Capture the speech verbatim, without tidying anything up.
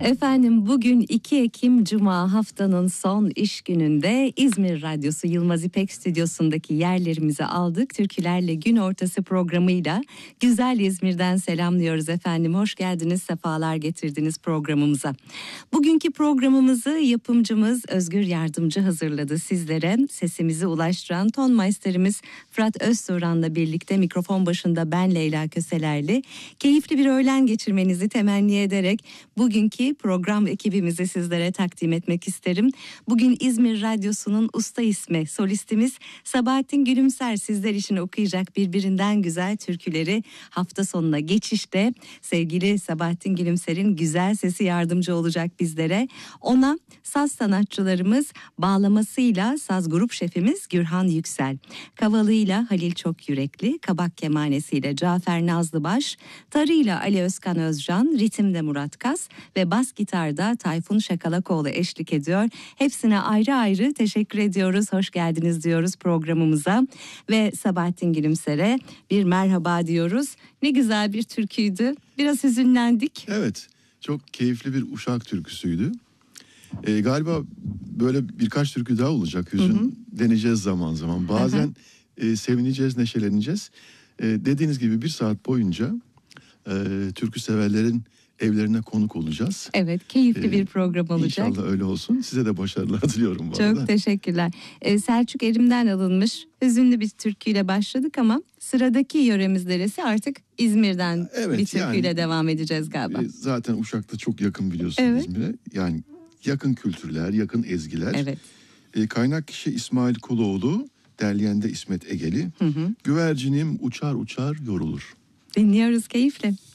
Efendim bugün iki Ekim Cuma, haftanın son iş gününde İzmir Radyosu Yılmaz İpek Stüdyosu'ndaki yerlerimizi aldık. Türkülerle gün ortası programıyla güzel İzmir'den selamlıyoruz efendim. Hoş geldiniz, sefalar getirdiniz programımıza. Bugünkü programımızı yapımcımız Özgür Yardımcı hazırladı sizlere. Sesimizi ulaştıran ton maisterimiz Fırat Özturan'la birlikte mikrofon başında ben Leyla Köselerli. Keyifli bir öğlen geçirmenizi temenni ederek bugünkü program ekibimizi sizlere takdim etmek isterim. Bugün İzmir Radyosu'nun usta ismi, solistimiz Sabahattin Gülümser sizler için okuyacak birbirinden güzel türküleri. Hafta sonuna geçişte sevgili Sabahattin Gülümser'in güzel sesi yardımcı olacak bizlere. Ona saz sanatçılarımız bağlamasıyla saz grup şefimiz Gürhan Yüksel, kavalıyla Halil Çokyürekli, kabak kemanesiyle Cafer Nazlıbaş, tarıyla Ali Özkan Özcan, ritimde Murat Kas ve bas gitarda Tayfun Şakalakoğlu eşlik ediyor. Hepsine ayrı ayrı teşekkür ediyoruz. Hoş geldiniz diyoruz programımıza ve Sabahattin Gülümser'e bir merhaba diyoruz. Ne güzel bir türküydü. Biraz hüzünlendik. Evet, çok keyifli bir Uşak türküsüydü. Ee, galiba böyle birkaç türkü daha olacak. Hüzün hı hı. deneyeceğiz zaman zaman. Bazen hı hı. E, sevineceğiz, neşeleneceğiz. E, dediğiniz gibi bir saat boyunca e, türkü severlerin evlerine konuk olacağız. Evet, keyifli ee, bir program olacak. İnşallah öyle olsun. Size de başarılar diliyorum bu Çok arada. Çok teşekkürler. Ee, Selçuk Erim'den alınmış hüzünlü bir türküyle başladık ama sıradaki yöremiz neresi? Artık İzmir'den evet, bir türküyle yani, devam edeceğiz galiba. E, zaten Uşak'ta çok yakın biliyorsunuz evet. İzmir'e. Yani yakın kültürler, yakın ezgiler. Evet. E, kaynak kişi İsmail Kuloğlu, derleyen de İsmet Egeli. Hı hı. Güvercinim uçar uçar yorulur. Dinliyoruz keyifle.